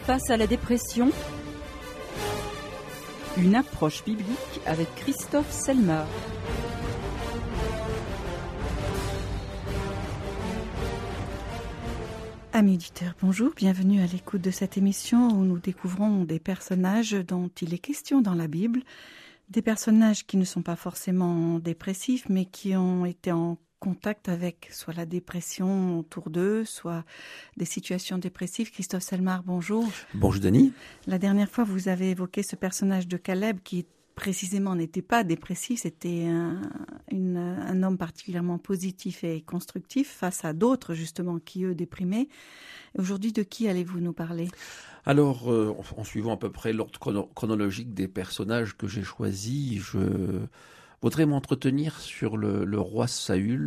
Face à la dépression, une approche biblique avec Christophe Selmar. Amis auditeurs, bonjour, bienvenue à l'écoute de cette émission où nous découvrons des personnages dont il est question dans la Bible, des personnages qui ne sont pas forcément dépressifs mais qui ont été en contact avec soit la dépression autour d'eux, soit des situations dépressives. Christophe Selmar, bonjour. Bonjour Denis. La dernière fois, vous avez évoqué ce personnage de Caleb qui précisément n'était pas dépressif, c'était un homme particulièrement positif et constructif face à d'autres justement qui eux déprimaient. Aujourd'hui, de qui allez-vous nous parler ? Alors, en suivant à peu près l'ordre chronologique des personnages que j'ai choisis, je voudrais m'entretenir sur le roi Saül,